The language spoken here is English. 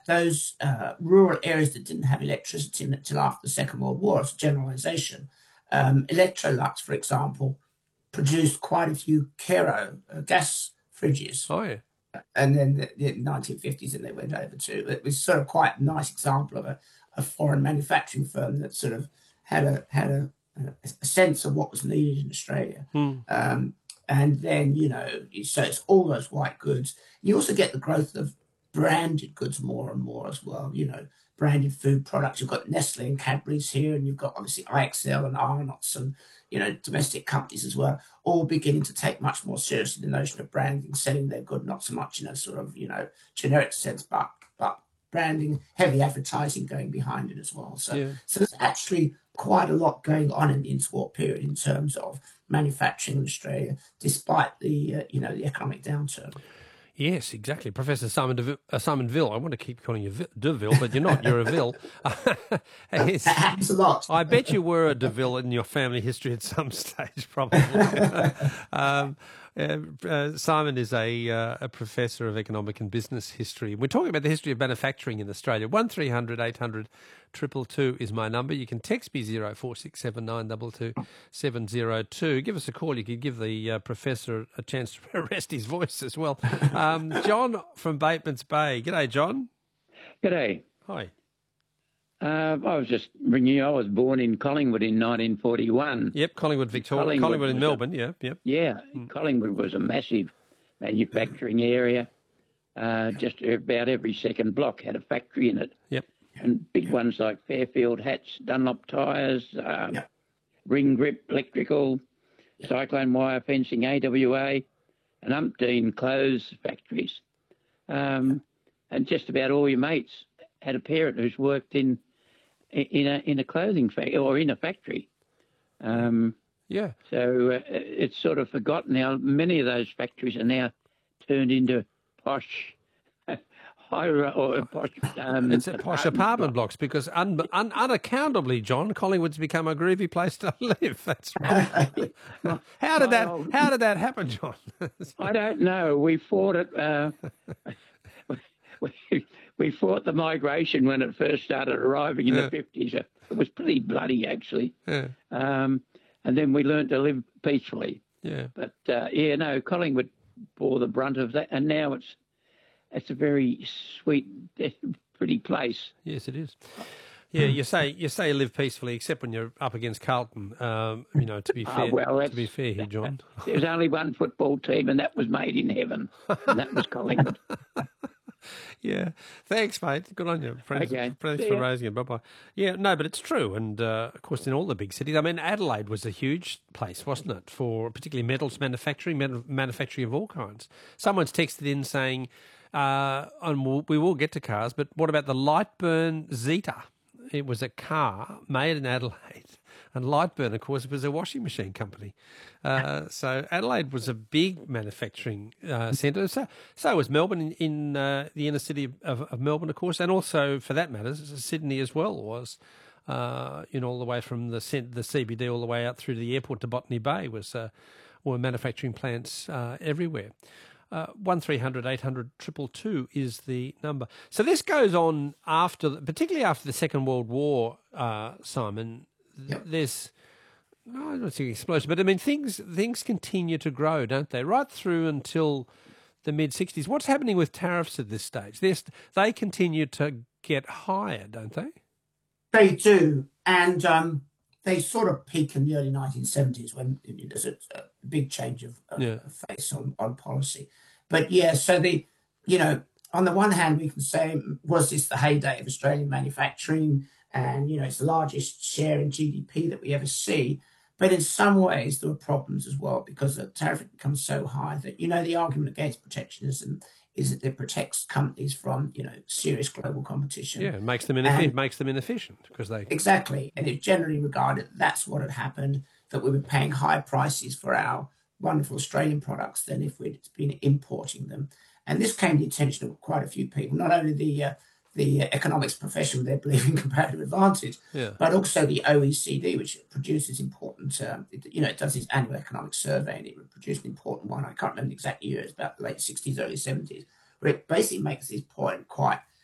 those rural areas that didn't have electricity until after the Second World War, as a generalisation, Electrolux, for example, produced quite a few Kero gas fridges. Oh, yeah. And then the 1950s, and they went over to it was sort of quite a nice example of a foreign manufacturing firm that sort of had a sense of what was needed in Australia. And then, so it's all those white goods. You also get the growth of branded goods more and more as well, branded food products. You've got Nestle and Cadbury's here, and you've got obviously IXL and Arnott's and, domestic companies as well, all beginning to take much more seriously the notion of branding, selling their good, not so much in a sort of, generic sense, but branding, heavy advertising going behind it as well. So there's actually quite a lot going on in the interwar period in terms of manufacturing in Australia, despite the the economic downturn. Yes, exactly. Professor Simon Ville. I want to keep calling you DeVille, but you're not. You're a Ville. That happens a lot. I bet you were a DeVille in your family history at some stage, probably. Simon is a professor of economic and business history. We're talking about the history of manufacturing in Australia. 1300 800 222 is my number. You can text me 0467922702. Give us a call. You could give the professor a chance to rest his voice as well. John from Batemans Bay. G'day, John. G'day. Hi. I was just ringing you. I was born in Collingwood in 1941. Yep, Collingwood, Victoria. Collingwood in Melbourne, yep. Yeah, Collingwood was a massive manufacturing area. Just about every second block had a factory in it. Yep. And big ones like Fairfield Hats, Dunlop Tyres, Ring Grip Electrical, Cyclone Wire Fencing, AWA, and umpteen clothes factories. And just about all your mates had a parent who's worked in a clothing factory or in a factory. So it's sort of forgotten now. Many of those factories are now turned into posh it's a posh apartment blocks because unaccountably, John, Collingwood's become a groovy place to live. That's right. How did that happen, John? I don't know. We fought it. We fought the migration when it first started arriving in the 50s. It was pretty bloody, actually. Yeah. And then we learned to live peacefully. Yeah. But Collingwood bore the brunt of that, and now it's a very sweet, pretty place. Yes, it is. Yeah, you say you live peacefully, except when you're up against Carlton. To be fair, to be fair here, John. There's only one football team, and that was made in heaven, and that was Collingwood. Yeah, thanks, mate. Good on you. Thanks for raising it. Bye-bye. Yeah, no, but it's true. And, of course, in all the big cities, I mean, Adelaide was a huge place, wasn't it, for particularly metals manufacturing, manufacturing of all kinds. Someone's texted in saying, and we will get to cars, but what about the Lightburn Zeta? It was a car made in Adelaide. And Lightburn, of course, was a washing machine company. So Adelaide was a big manufacturing centre. So was Melbourne in the inner city of Melbourne, of course, and also, for that matter, Sydney as well was, all the way from the CBD all the way out through to the airport to Botany Bay were manufacturing plants everywhere. 1300 800 222 is the number. So this goes on particularly after the Second World War, Simon. Yep. There's, I don't think explosion, but I mean things continue to grow, don't they? Right through until the mid-60s. What's happening with tariffs at this stage? They continue to get higher, don't they? They do, and they sort of peak in the early 1970s when there's a big change of face on policy. But so on the one hand, we can say, was this the heyday of Australian manufacturing? And, it's the largest share in GDP that we ever see. But in some ways, there were problems as well because the tariff becomes so high that, the argument against protectionism is that it protects companies from, serious global competition. Yeah, it makes them inefficient because they... Exactly. And it's generally regarded that's what had happened, that we were paying higher prices for our wonderful Australian products than if we'd been importing them. And this came to the attention of quite a few people, not only the economics profession, they believe in comparative advantage, but also the OECD, which produces important, it does its annual economic survey, and it produced an important one. I can't remember the exact year, it's about the late 60s, early 70s, where it basically makes this point quite